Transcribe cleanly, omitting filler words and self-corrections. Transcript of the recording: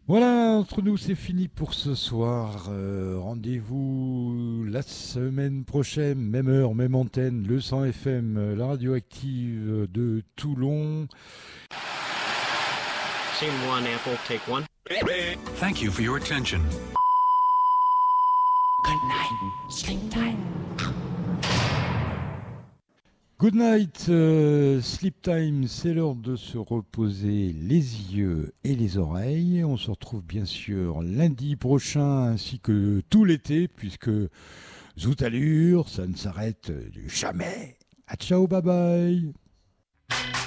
Voilà, entre nous, c'est fini pour ce soir. Rendez-vous la semaine prochaine, même heure, même antenne, le 100 FM, la radioactive de Toulon. Scene one, Apple, take one. Thank you for your attention. Good night. Sleep tight. Good night, sleep time, c'est l'heure de se reposer les yeux et les oreilles. On se retrouve bien sûr lundi prochain ainsi que tout l'été puisque Zout Allure, ça ne s'arrête jamais. À ciao, bye bye.